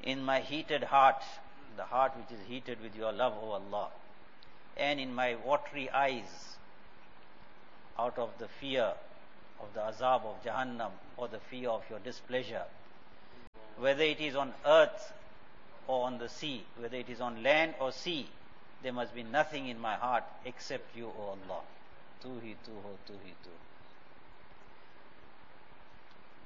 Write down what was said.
in my heated heart, the heart which is heated with your love, O Allah, and in my watery eyes, out of the fear of the azab of Jahannam or the fear of your displeasure, whether it is on earth or on the sea, whether it is on land or sea, there must be nothing in my heart except you, O Allah. Tu hi tu ho, tu hi tu.